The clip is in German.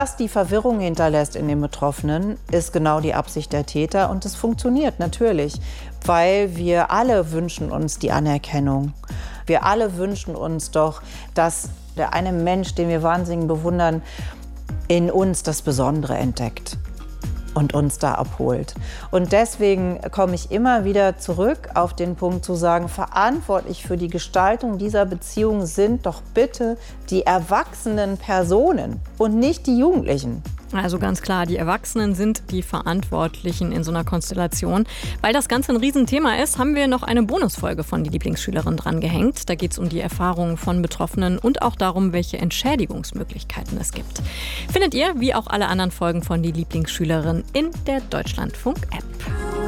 Was die Verwirrung hinterlässt in den Betroffenen, ist genau die Absicht der Täter. Und es funktioniert natürlich, weil wir alle wünschen uns die Anerkennung. Wir alle wünschen uns doch, dass der eine Mensch, den wir wahnsinnig bewundern, in uns das Besondere entdeckt und uns da abholt. Und deswegen komme ich immer wieder zurück auf den Punkt zu sagen, verantwortlich für die Gestaltung dieser Beziehung sind doch bitte die erwachsenen Personen und nicht die Jugendlichen. Also ganz klar, die Erwachsenen sind die Verantwortlichen in so einer Konstellation. Weil das Ganze ein Riesenthema ist, haben wir noch eine Bonusfolge von Die Lieblingsschülerin dran gehängt. Da geht es um die Erfahrungen von Betroffenen und auch darum, welche Entschädigungsmöglichkeiten es gibt. Findet ihr, wie auch alle anderen Folgen von Die Lieblingsschülerin, in der Deutschlandfunk-App.